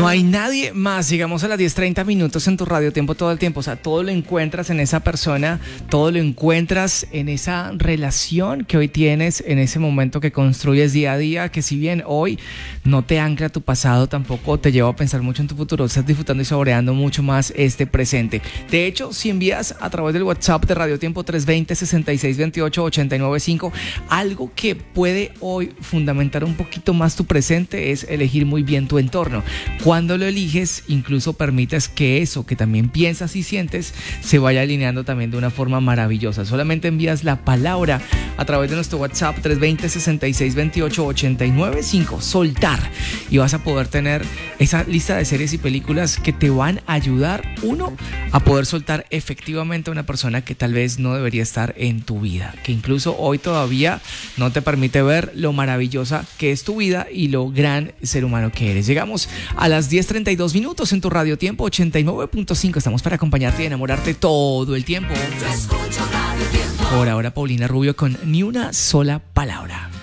No hay nadie más. Llegamos a las 10:30 minutos en tu Radio Tiempo todo el tiempo. O sea, todo lo encuentras en esa persona, todo lo encuentras en esa relación que hoy tienes, en ese momento que construyes día a día, que si bien hoy no te ancla tu pasado, tampoco te lleva a pensar mucho en tu futuro. Estás disfrutando y saboreando mucho más este presente. De hecho, si envías a través del WhatsApp de Radio Tiempo 320-6628-895, algo que puede hoy fundamentar un poquito más tu presente es elegir muy bien tu entorno. Cuando lo eliges, incluso permites que eso que también piensas y sientes se vaya alineando también de una forma maravillosa. Solamente envías la palabra a través de nuestro WhatsApp 320-6628-895, soltar, y vas a poder tener esa lista de series y películas que te van a ayudar, uno, a poder soltar efectivamente a una persona que tal vez no debería estar en tu vida, que incluso hoy todavía no te permite ver lo maravillosa que es tu vida y lo gran ser humano que eres. Llegamos a las 10:32 minutos en tu Radio Tiempo 89.5. Estamos para acompañarte y enamorarte todo el tiempo. Por ahora, Paulina Rubio con Ni una sola palabra.